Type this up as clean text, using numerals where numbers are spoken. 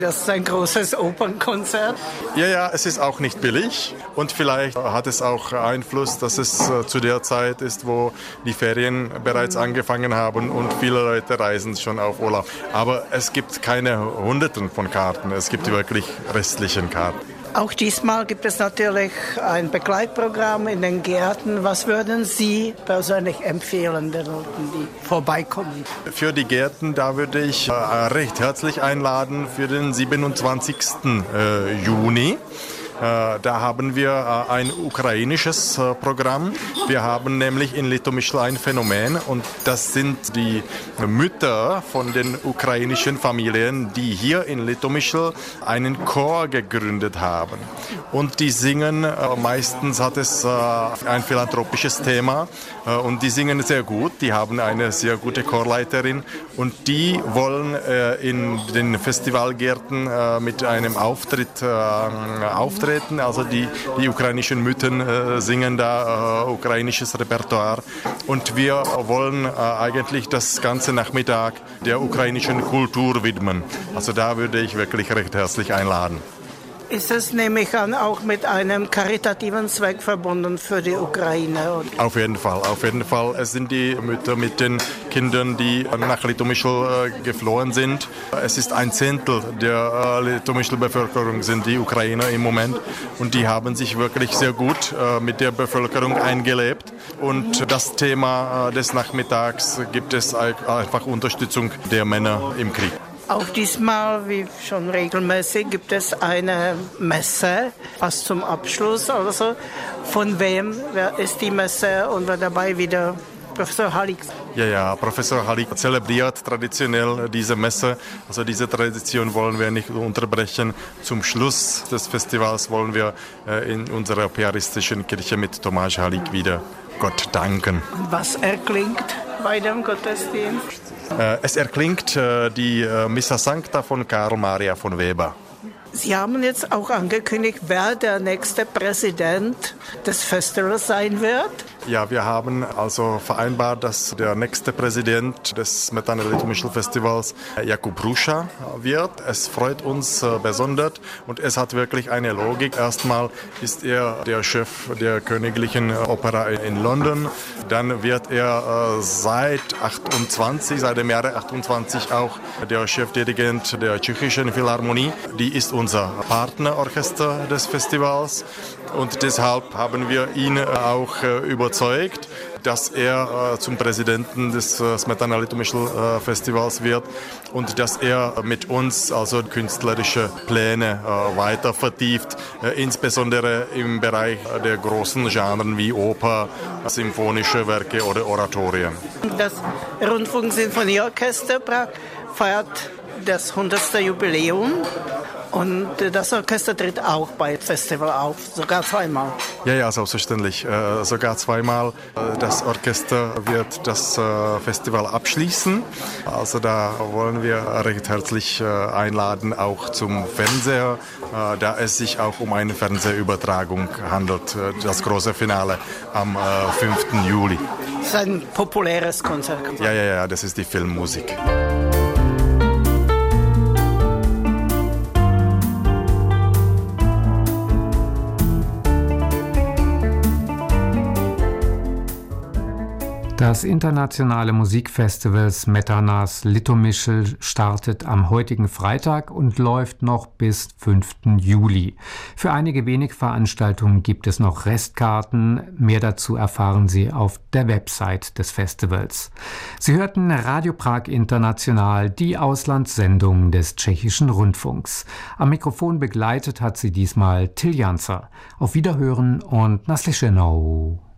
Das ist ein großes Opernkonzert. Ja, es ist auch nicht billig und vielleicht hat es auch Einfluss, dass es zu der Zeit ist, wo die Ferien bereits angefangen haben und viele Leute reisen schon auf Urlaub. Aber es gibt keine Hunderten von Karten, es gibt wirklich restlichen Karten. Auch diesmal gibt es natürlich ein Begleitprogramm in den Gärten. Was würden Sie persönlich empfehlen, den Leuten, die vorbeikommen? Für die Gärten, da würde ich recht herzlich einladen für den 27. Juni. Da haben wir ein ukrainisches Programm. Wir haben nämlich in Litomischl ein Phänomen und das sind die Mütter von den ukrainischen Familien, die hier in Litomischl einen Chor gegründet haben. Und die singen, meistens hat es ein philanthropisches Thema und die singen sehr gut. Die haben eine sehr gute Chorleiterin und die wollen in den Festivalgärten mit einem Auftritt auftreten. Also die ukrainischen Mütter singen da ukrainisches Repertoire und wir wollen eigentlich das ganze Nachmittag der ukrainischen Kultur widmen. Also da würde ich wirklich recht herzlich einladen. Ist es, nehme ich an, auch mit einem karitativen Zweck verbunden für die Ukraine? Oder? Auf jeden Fall. Es sind die Mütter mit den Kindern, die nach Litomischl geflohen sind. Es ist 1/10 der Litomischl-Bevölkerung sind die Ukrainer im Moment und die haben sich wirklich sehr gut mit der Bevölkerung eingelebt. Und das Thema des Nachmittags gibt es einfach Unterstützung der Männer im Krieg. Auch diesmal, wie schon regelmäßig, gibt es eine Messe, fast zum Abschluss. Also von wem ist die Messe und wer dabei wieder? Professor Halik. Ja, Professor Halik zelebriert traditionell diese Messe. Also diese Tradition wollen wir nicht unterbrechen. Zum Schluss des Festivals wollen wir in unserer piaristischen Kirche mit Tomáš Halík wieder Gott danken. Und was erklingt bei dem Gottesdienst? Es erklingt die Missa Sancta von Karl Maria von Weber. Sie haben jetzt auch angekündigt, wer der nächste Präsident des Festivals sein wird. Ja, wir haben also vereinbart, dass der nächste Präsident des Smetana Litomischl Festivals Jakub Hruša wird. Es freut uns besonders und es hat wirklich eine Logik. Erstmal ist er der Chef der Königlichen Opera in London. Dann wird er seit dem Jahre 28 auch der Chefdirigent der Tschechischen Philharmonie. Die ist unser Partnerorchester des Festivals und deshalb haben wir ihn auch überzeugt, dass er zum Präsidenten des Smetana Litomischl Festivals wird und dass er mit uns also künstlerische Pläne weiter vertieft, insbesondere im Bereich der großen Genren wie Oper, symphonische Werke oder Oratorien. Das Rundfunksinfonieorchester Prag feiert das 100. Jubiläum. Und das Orchester tritt auch beim Festival auf, sogar zweimal. Ja, selbstverständlich. Sogar zweimal. Das Orchester wird das Festival abschließen. Also da wollen wir recht herzlich einladen, auch zum Fernseher, da es sich auch um eine Fernsehübertragung handelt. Das große Finale am 5. Juli. Das ist ein populäres Konzert. Ja, das ist die Filmmusik. Das internationale Musikfestival Smetanas Litomischl startet am heutigen Freitag und läuft noch bis 5. Juli. Für einige wenige Veranstaltungen gibt es noch Restkarten. Mehr dazu erfahren Sie auf der Website des Festivals. Sie hörten Radio Prag International, die Auslandssendung des Tschechischen Rundfunks. Am Mikrofon begleitet hat sie diesmal Till Janzer. Auf Wiederhören und naslyšenou.